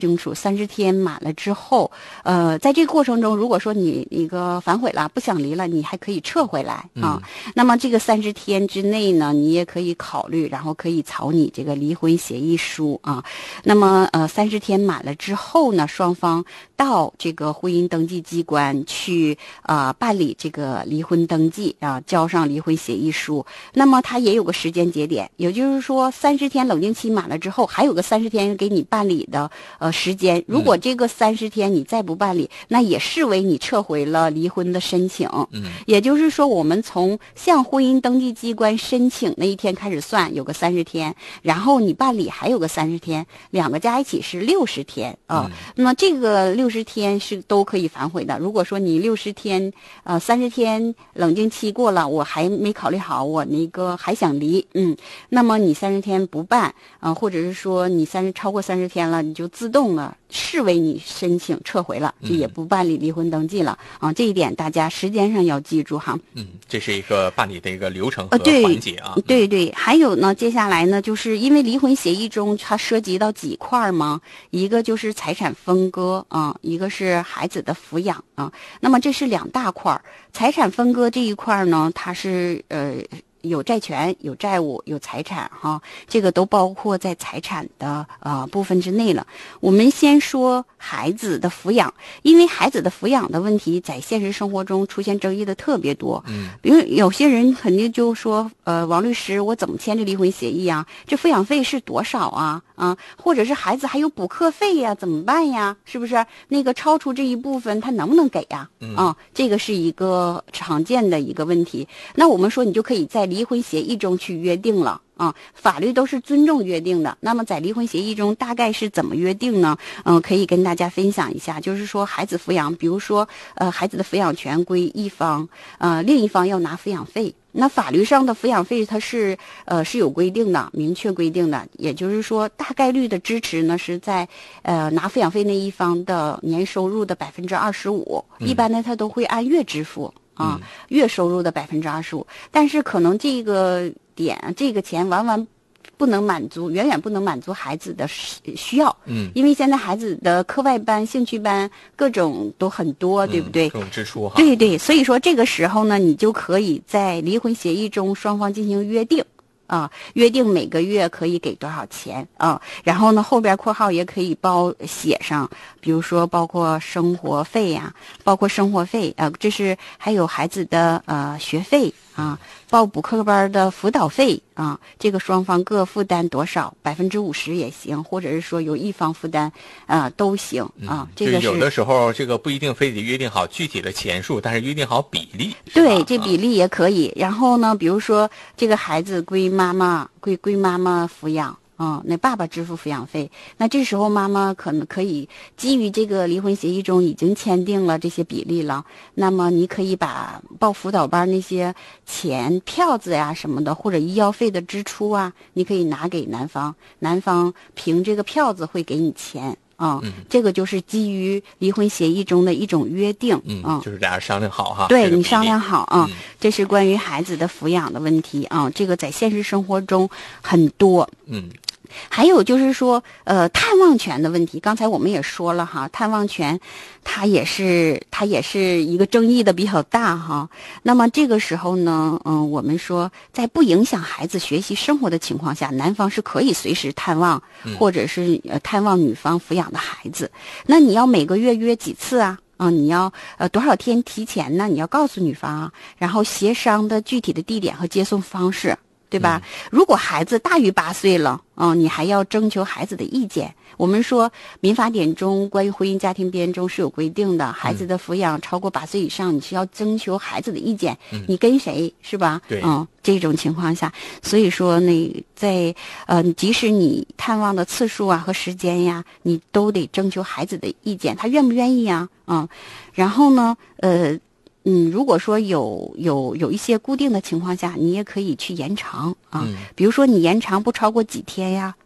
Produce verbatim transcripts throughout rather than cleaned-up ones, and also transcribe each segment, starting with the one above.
清楚，三十天满了之后，呃，在这个过程中，如果说你一个反悔了，不想离了，你还可以撤回来啊。嗯、那么这个三十天之内呢，你也可以考虑，然后可以草拟这个离婚协议书啊。那么呃，三十天满了之后呢，双方到这个婚姻登记机关去呃办理这个离婚登记啊，交上离婚协议书。那么它也有个时间节点，也就是说三十天冷静期满了之后，还有个三十天给你办理的呃。时间，如果这个三十天你再不办理，嗯、那也视为你撤回了离婚的申请。嗯，也就是说，我们从向婚姻登记机关申请那一天开始算，有个三十天，然后你办理还有个三十天，两个加一起是六十天啊。嗯、那么这个六十天是都可以反悔的。如果说你六十天呃三十天冷静期过了，我还没考虑好，我那个还想离，嗯，那么你三十天不办啊、呃，或者是说你三十超过三十天了，你就自动了视为你申请撤回了，就也不办理离婚登记了、嗯、啊。这一点大家时间上要记住哈。 嗯，这是一个办理的一个流程和环节啊。 呃、对, 对对，还有呢，接下来呢，就是因为离婚协议中它涉及到几块嘛，一个就是财产分割啊，一个是孩子的抚养啊。那么这是两大块，财产分割这一块呢，它是呃。有债权、有债务、有财产哈，这个都包括在财产的呃部分之内了。我们先说孩子的抚养，因为孩子的抚养的问题在现实生活中出现争议的特别多。嗯，比如有些人肯定就说，呃，王律师，我怎么签这离婚协议啊？这抚养费是多少啊？啊，或者是孩子还有补课费呀，怎么办呀？是不是那个超出这一部分，他能不能给呀？啊，这个是一个常见的一个问题。那我们说，你就可以在离婚协议中去约定了啊，法律都是尊重约定的。那么在离婚协议中大概是怎么约定呢？嗯、呃，可以跟大家分享一下，就是说孩子抚养，比如说呃孩子的抚养权归一方，呃另一方要拿抚养费。那法律上的抚养费它是呃是有规定的，明确规定的，也就是说大概率的支持呢是在呃拿抚养费那一方的年收入的百分之二十五，一般呢他都会按月支付。啊，月收入的百分之二十五，但是可能这个点这个钱完完不能满足，远远不能满足孩子的需要。嗯，因为现在孩子的课外班、兴趣班各种都很多，对不对？ 各种支出哈。 对对，所以说这个时候呢，你就可以在离婚协议中双方进行约定。啊，约定每个月可以给多少钱啊？然后呢，后边括号也可以包写上，比如说包括生活费呀、啊，包括生活费啊，这是还有孩子的呃学费啊，报补课班的辅导费啊，这个双方各负担多少，百分之五十也行，或者是说由一方负担啊都行啊。 嗯、 这个是有的时候这个不一定非得约定好具体的钱数，但是约定好比例。 对，这比例也可以。啊、然后呢，比如说这个孩子归妈妈归归妈妈抚养。嗯，那爸爸支付抚养费，那这时候妈妈可能可以基于这个离婚协议中已经签订了这些比例了，那么你可以把报辅导班那些钱、票子呀什么的，或者医药费的支出啊，你可以拿给男方，男方凭这个票子会给你钱。啊、嗯，这个就是基于离婚协议中的一种约定， 嗯，嗯就是俩人商量好哈。 对、 这个、 你商量好啊、 嗯， 这是关于孩子的抚养的问题啊，这个在现实生活中很多， 嗯。 还有就是说，呃，探望权的问题，刚才我们也说了哈，探望权，它也是它也是一个争议的比较大哈。那么这个时候呢，嗯、呃，我们说在不影响孩子学习生活的情况下，男方是可以随时探望，或者是呃探望女方抚养的孩子。那你要每个月约几次啊？啊、嗯，你要呃多少天提前呢？你要告诉女方啊，然后协商的具体的地点和接送方式。对吧？嗯、如果孩子大于八岁了，嗯，你还要征求孩子的意见。我们说民法典中关于婚姻家庭编中是有规定的，孩子的抚养超过八岁以上，你是要征求孩子的意见。嗯、你跟谁是吧？ 对， 嗯，这种情况下，所以说那在呃，即使你探望的次数啊和时间呀，你都得征求孩子的意见，他愿不愿意呀？嗯，然后呢，呃。嗯，如果说有有有一些固定的情况下，你也可以去延长啊。嗯、比如说你延长不超过几天呀，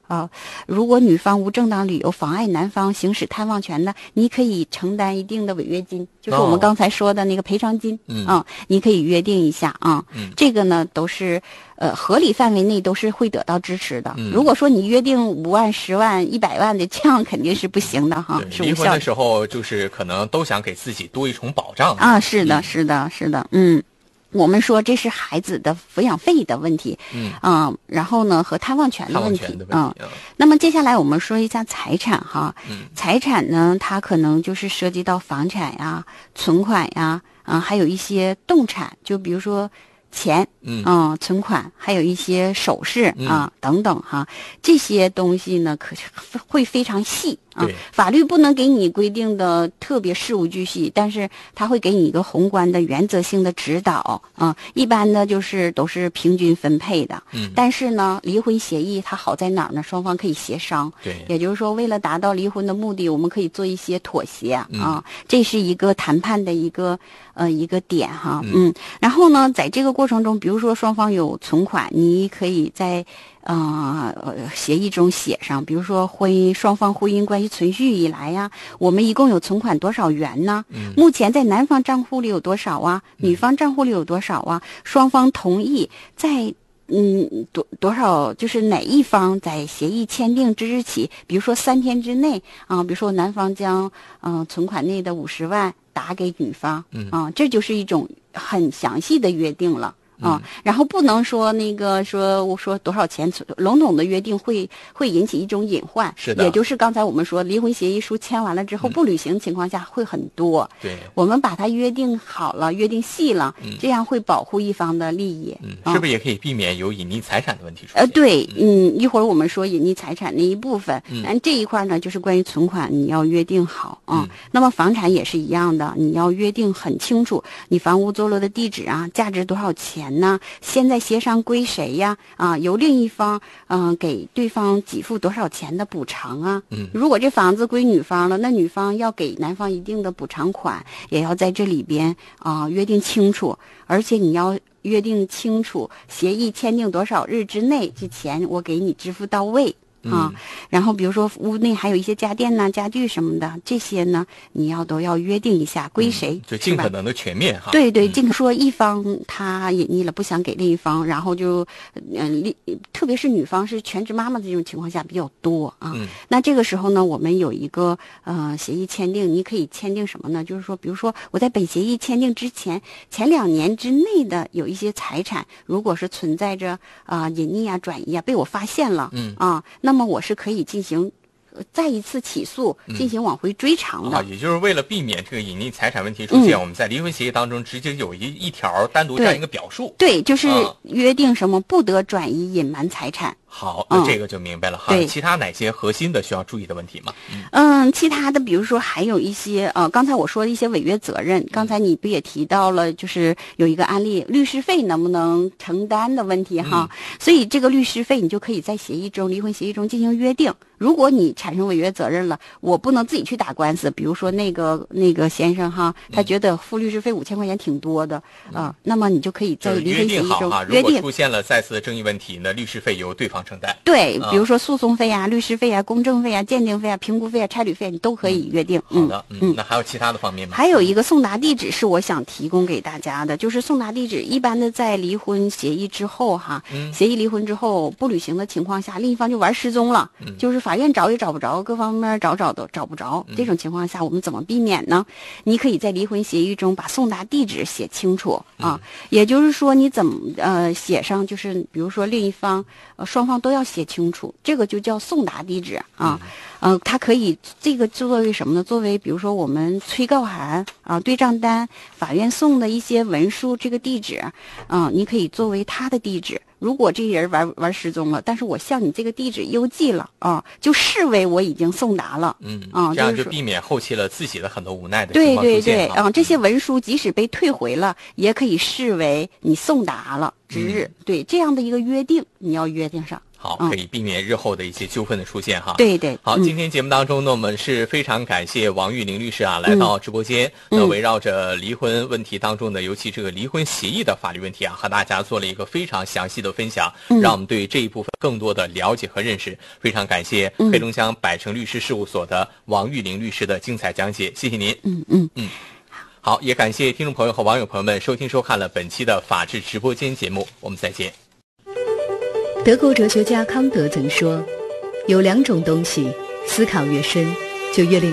啊，如果女方无正当理由妨碍男方行使探望权的，你可以承担一定的违约金，就是我们刚才说的那个赔偿金。 嗯啊，你可以约定一下啊。 嗯， 这个呢都是呃合理范围内都是会得到支持的。 嗯， 如果说你约定五万、十万、一百万的，这样肯定是不行的哈，是无效的。 离婚的时候就是可能都想给自己多一重保障啊。是的， 嗯、 是的，是的，嗯。我们说这是孩子的抚养费的问题， 嗯啊、呃，然后呢和探望权的问题， 嗯、 呃。那么接下来我们说一下财产哈， 嗯， 财产呢它可能就是涉及到房产呀、存款呀，啊、呃，还有一些动产，就比如说钱， 嗯、 呃，存款，还有一些首饰啊、呃、等等哈，这些东西呢可会非常细。啊，法律不能给你规定的特别事无巨细，但是它会给你一个宏观的原则性的指导啊。一般呢就是都是平均分配的。 嗯， 但是呢，离婚协议它好在哪儿呢？双方可以协商。 对， 也就是说，为了达到离婚的目的，我们可以做一些妥协、 嗯、 啊。这是一个谈判的一个呃一个点哈。 嗯, 嗯，然后呢，在这个过程中，比如说双方有存款，你可以在。呃，协议中写上，比如说婚姻双方婚姻关系存续以来呀，我们一共有存款多少元呢？ 嗯， 目前在男方账户里有多少啊？ 嗯、 女方账户里有多少啊？双方同意在嗯多多少，就是哪一方在协议签订之日起，比如说三天之内啊、呃，比如说男方将嗯、呃、存款内的五十万打给女方， 嗯啊、呃，这就是一种很详细的约定了。啊、嗯，然后不能说那个说我说多少钱，笼统的约定会会引起一种隐患。 是的， 也就是刚才我们说离婚协议书签完了之后、嗯、不履行情况下会很多。 对， 我们把它约定好了，约定细了，嗯、这样会保护一方的利益。 嗯，是不是也可以避免有隐匿财产的问题出现？ 呃，对，嗯，一会儿我们说隐匿财产那一部分， 嗯， 这一块呢就是关于存款，你要约定好啊、 嗯。 那么房产也是一样的，你要约定很清楚，你房屋坐落的地址啊，价值多少钱呢？现在协商归谁呀？啊，由另一方嗯、呃、给对方给付多少钱的补偿啊？ 嗯， 如果这房子归女方了，那女方要给男方一定的补偿款，也要在这里边啊、呃、约定清楚，而且你要约定清楚，协议签订多少日之内，这钱我给你支付到位。啊，然后比如说屋内还有一些家电呐、家具什么的，这些呢，你要都要约定一下归谁， 嗯、就尽可能的全面哈。 对对，尽说一方他隐匿了不想给另一方，然后就嗯、呃，特别是女方是全职妈妈的这种情况下比较多啊。 嗯、 那这个时候呢，我们有一个呃协议签订，你可以签订什么呢？就是说，比如说我在本协议签订之前前两年之内的有一些财产，如果是存在着啊、呃、隐匿啊、转移啊，被我发现了， 嗯啊，那么我是可以进行再一次起诉，进行往回追偿的。 嗯、啊，也就是为了避免这个隐匿财产问题出现，嗯、我们在离婚协议当中直接有一一条单独这样一个表述。 对，对就是约定什么、啊、不得转移隐瞒财产。 好，那这个就明白了哈。 对， 其他哪些核心的需要注意的问题吗？ 嗯, 嗯，其他的比如说还有一些呃，刚才我说的一些违约责任，刚才你不也提到了，就是有一个案例，律师费能不能承担的问题哈。 嗯、 所以这个律师费你就可以在协议中、离婚协议中进行约定。如果你产生违约责任了，我不能自己去打官司。比如说那个那个先生哈，他觉得付律师费五千块钱挺多的啊、 嗯呃，那么你就可以在离婚协议中约定。如果出现了再次的争议问题，那律师费由对方承担。 对，比如说诉讼费啊、律师费啊、公证费啊、鉴定费啊、评估费啊、差旅费，你都可以约定。 嗯、好的，嗯，那还有其他的方面吗？ 还有一个送达地址是我想提供给大家的，就是送达地址一般的在离婚协议之后哈， 嗯、 协议离婚之后不履行的情况下，另一方就玩失踪了， 嗯、 就是法院找也找不着，各方面找找都找不着。 嗯、 这种情况下，我们怎么避免呢？你可以在离婚协议中把送达地址写清楚啊， 嗯、 也就是说你怎么呃写上，就是比如说另一方呃双方都要写清楚，这个就叫送达地址啊。 嗯呃，它可以这个作为什么呢？作为比如说我们催告函啊、对账单、法院送的一些文书，这个地址啊、你可以作为他的地址。如果这人玩玩失踪了，但是我向你这个地址邮寄了啊，就视为我已经送达了。 嗯啊， 这样就就是避免后期了自己的很多无奈的情况出现。 对对对啊， 啊，这些文书即使被退回了，也可以视为你送达了之日。 嗯、 对这样的一个约定，你要约定上。 好， 嗯可以避免日后的一些纠纷的出现哈。 对对。 好， 嗯、 今天节目当中呢，我们是非常感谢王玉玲律师啊，来到直播间， 嗯、 那围绕着离婚问题当中的，尤其这个离婚协议的法律问题啊，和大家做了一个非常详细的分享， 嗯、 让我们对这一部分更多的了解和认识。非常感谢黑龙江百城律师事务所的王玉玲律师的精彩讲解，谢谢您。 嗯嗯嗯。好，也感谢听众朋友和网友朋友们收听收看了本期的法治直播间节目，我们再见。 德国哲学家康德曾说，有两种东西，思考越深，就越令